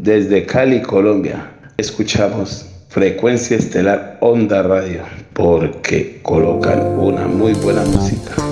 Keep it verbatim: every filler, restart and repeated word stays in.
Desde Cali, Colombia, escuchamos Frecuencia Estelar Onda Radio porque colocan una muy buena música.